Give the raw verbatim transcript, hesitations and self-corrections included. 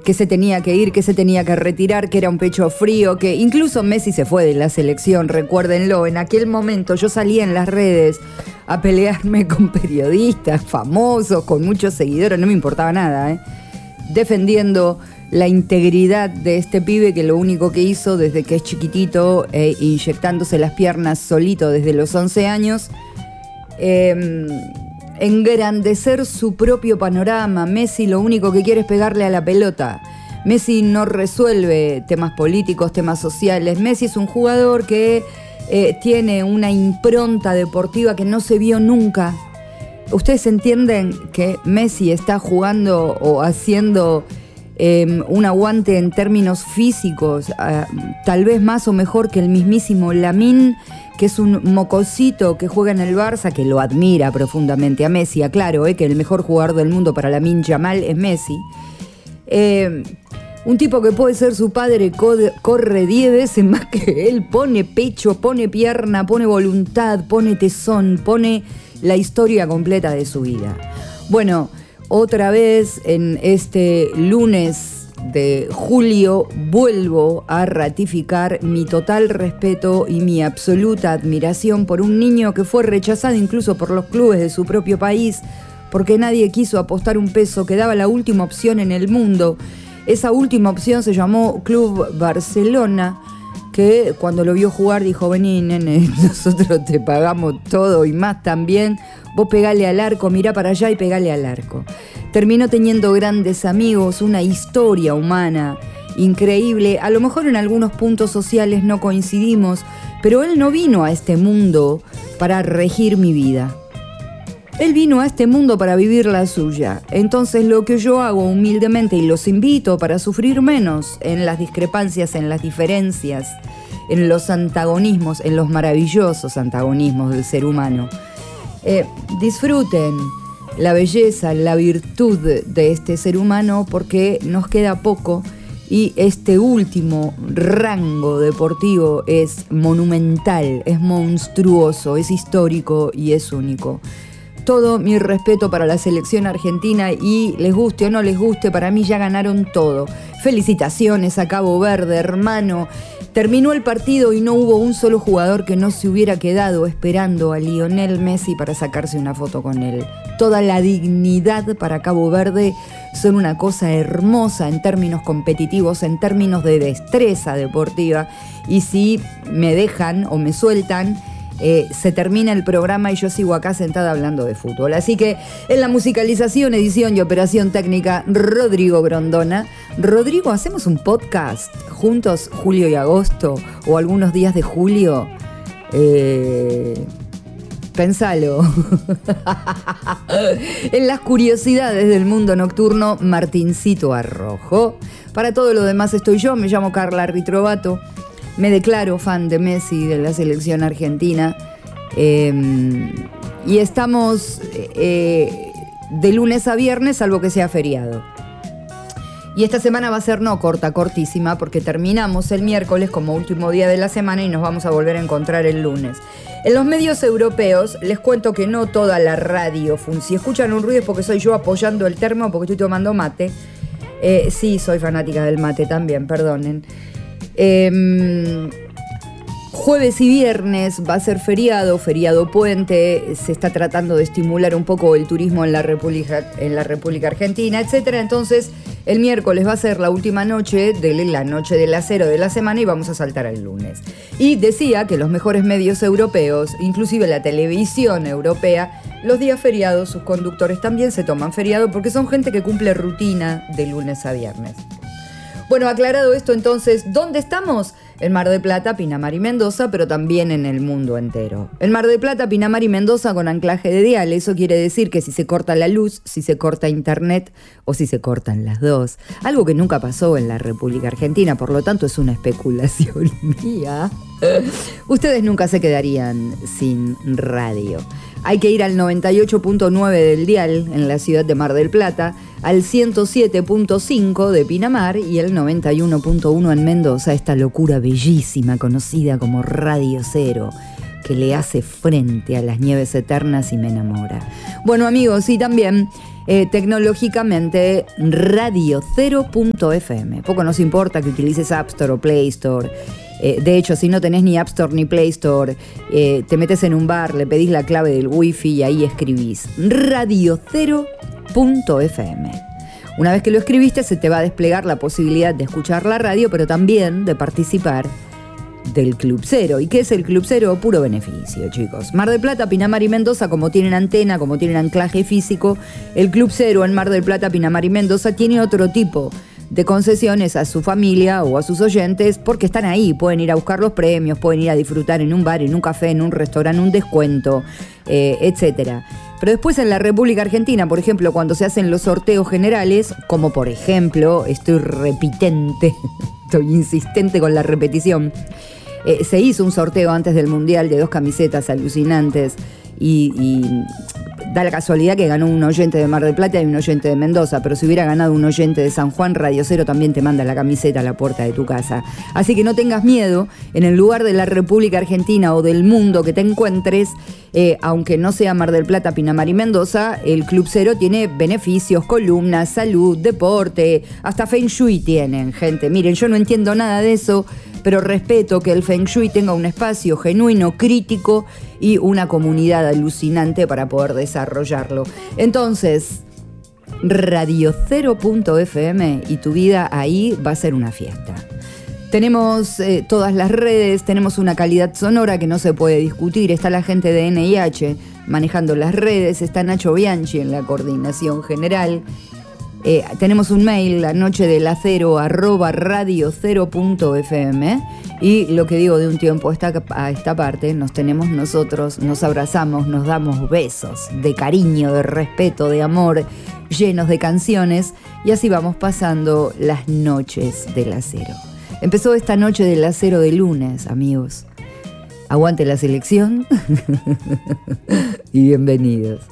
que se tenía que ir, que se tenía que retirar, que era un pecho frío, que incluso Messi se fue de la selección, recuérdenlo. En aquel momento yo salía en las redes a pelearme con periodistas famosos, con muchos seguidores, no me importaba nada, ¿eh? defendiendo la integridad de este pibe que lo único que hizo desde que es chiquitito, eh, inyectándose las piernas solito desde los once años, eh, engrandecer su propio panorama. Messi lo único que quiere es pegarle a la pelota. Messi no resuelve temas políticos, temas sociales. Messi es un jugador que eh, tiene una impronta deportiva que no se vio nunca. Ustedes entienden que Messi está jugando o haciendo eh, un aguante en términos físicos, eh, tal vez más o mejor que el mismísimo Lamine, que es un mocosito que juega en el Barça, que lo admira profundamente a Messi. Aclaro, eh, que el mejor jugador del mundo para Lamine Yamal es Messi. Eh, un tipo que puede ser su padre, corre diez veces más que él, pone pecho, pone pierna, pone voluntad, pone tesón, pone la historia completa de su vida. Bueno, otra vez en este lunes de julio vuelvo a ratificar mi total respeto y mi absoluta admiración por un niño que fue rechazado incluso por los clubes de su propio país, porque nadie quiso apostar un peso, que daba la última opción en el mundo. Esa última opción se llamó Club Barcelona, que cuando lo vio jugar dijo: vení, nene, nosotros te pagamos todo y más también, vos pegale al arco, mirá para allá y pegale al arco. Terminó teniendo grandes amigos, una historia humana increíble. A lo mejor en algunos puntos sociales no coincidimos, pero él no vino a este mundo para regir mi vida. Él vino a este mundo para vivir la suya. Entonces lo que yo hago humildemente, y los invito para sufrir menos en las discrepancias, en las diferencias, en los antagonismos, en los maravillosos antagonismos del ser humano, eh, disfruten la belleza, la virtud de este ser humano, porque nos queda poco y este último rango deportivo es monumental, es monstruoso, es histórico y es único. Todo mi respeto para la selección argentina y les guste o no les guste, para mí ya ganaron todo. Felicitaciones a Cabo Verde, hermano. Terminó el partido y no hubo un solo jugador que no se hubiera quedado esperando a Lionel Messi para sacarse una foto con él. Toda la dignidad para Cabo Verde son una cosa hermosa en términos competitivos, en términos de destreza deportiva. Y si me dejan o me sueltan, Eh, se termina el programa y yo sigo acá sentada hablando de fútbol. Así que en la musicalización, edición y operación técnica, Rodrigo Grondona. Rodrigo, ¿hacemos un podcast juntos julio y agosto o algunos días de julio? Eh, pensalo. En las curiosidades del mundo nocturno, Martincito Arrojo. Para todo lo demás estoy yo, me llamo Carla Ritrovato. Me declaro fan de Messi, de la selección argentina, eh, y estamos eh, de lunes a viernes, salvo que sea feriado. Y esta semana va a ser no corta, cortísima, porque terminamos el miércoles como último día de la semana y nos vamos a volver a encontrar el lunes. En los medios europeos les cuento que no toda la radio funciona. Si escuchan un ruido es porque soy yo apoyando el termo, porque estoy tomando mate. Eh, sí, soy fanática del mate también, perdonen. Eh, jueves y viernes va a ser feriado, feriado puente, se está tratando de estimular un poco el turismo en la República, en la República Argentina, etcétera. Entonces el miércoles va a ser la última noche de la noche del acero de la semana y vamos a saltar al lunes. Y decía que los mejores medios europeos, inclusive la televisión europea, los días feriados sus conductores también se toman feriado porque son gente que cumple rutina de lunes a viernes. Bueno, aclarado esto, entonces, ¿dónde estamos? En Mar del Plata, Pinamar y Mendoza, pero también en el mundo entero. En Mar del Plata, Pinamar y Mendoza con anclaje de dial. Eso quiere decir que si se corta la luz, si se corta internet o si se cortan las dos. Algo que nunca pasó en la República Argentina, por lo tanto es una especulación mía. Ustedes nunca se quedarían sin radio. Hay que ir al noventa y ocho punto nueve del dial en la ciudad de Mar del Plata, al ciento siete punto cinco de Pinamar y el noventa y uno punto uno en Mendoza, esta locura bellísima conocida como Radio Cero, que le hace frente a las nieves eternas y me enamora. Bueno, amigos, y también eh, tecnológicamente radio cero punto f m. Poco nos importa que utilices App Store o Play Store. Eh, de hecho, si no tenés ni App Store ni Play Store, eh, te metes en un bar, le pedís la clave del wifi y ahí escribís radio cero punto f m. Una vez que lo escribiste, se te va a desplegar la posibilidad de escuchar la radio, pero también de participar del Club Cero. ¿Y qué es el Club Cero? Puro beneficio, chicos. Mar del Plata, Pinamar y Mendoza, como tienen antena, como tienen anclaje físico, el Club Cero en Mar del Plata, Pinamar y Mendoza tiene otro tipo de concesiones a su familia o a sus oyentes, porque están ahí, pueden ir a buscar los premios, pueden ir a disfrutar en un bar, en un café, en un restaurante, un descuento, eh, etcétera. Pero después en la República Argentina, por ejemplo, cuando se hacen los sorteos generales, como por ejemplo, estoy repitente, estoy insistente con la repetición, eh, se hizo un sorteo antes del Mundial de dos camisetas alucinantes y, y da la casualidad que ganó un oyente de Mar del Plata y un oyente de Mendoza, pero si hubiera ganado un oyente de San Juan, Radio Cero también te manda la camiseta a la puerta de tu casa. Así que no tengas miedo, en el lugar de la República Argentina o del mundo que te encuentres, eh, aunque no sea Mar del Plata, Pinamar y Mendoza, el Club Cero tiene beneficios, columnas, salud, deporte, hasta Feng Shui tienen, gente. Miren, yo no entiendo nada de eso, pero respeto que el Feng Shui tenga un espacio genuino, crítico y una comunidad alucinante para poder desarrollarlo. Entonces, radio cero punto f m y tu vida ahí va a ser una fiesta. Tenemos eh, todas las redes, tenemos una calidad sonora que no se puede discutir. Está la gente de N I H manejando las redes, está Nacho Bianchi en la coordinación general. Eh, tenemos un mail, la noche del acero arroba radio cero punto f m, y lo que digo, de un tiempo a esta, a esta parte nos tenemos nosotros, nos abrazamos, nos damos besos de cariño, de respeto, de amor, llenos de canciones, y así vamos pasando las noches del acero. Empezó esta noche del acero de lunes, amigos. Aguante la selección y bienvenidos.